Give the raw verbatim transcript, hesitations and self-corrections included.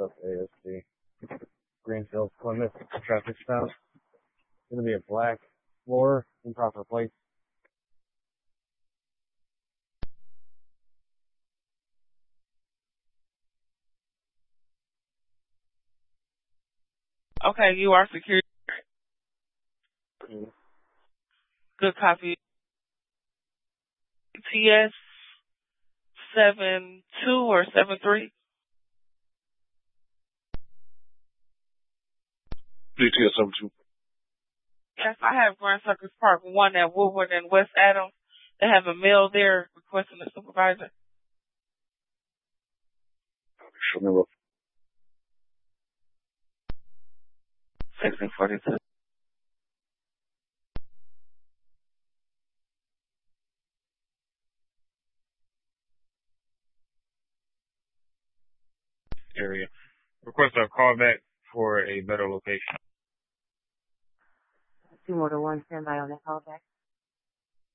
up A S C. Greenfield, Plymouth, traffic stop. It's going to be a black floor, improper place. Okay, you are secure. Mm-hmm. Good copy. T S seven two or seven three? D T S seven two. Yes, I have Grand Circus Park one at Woodward and West Adams. They have a male there requesting a supervisor. Show me what. sixteen forty-two. Area. Request a call back for a better location. Two more to one, stand by on that call back.